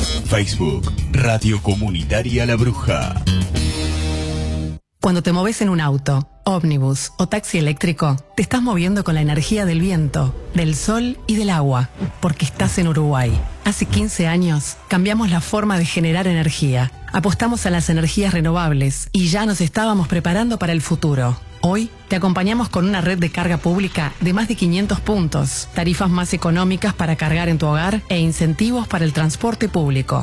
Facebook, Radio Comunitaria La Bruja. Cuando te moves en un auto, ómnibus o taxi eléctrico, te estás moviendo con la energía del viento, del sol y del agua, porque estás en Uruguay. Hace 15 años cambiamos la forma de generar energía, apostamos a las energías renovables y ya nos estábamos preparando para el futuro. Hoy te acompañamos con una red de carga pública de más de 500 puntos, tarifas más económicas para cargar en tu hogar e incentivos para el transporte público.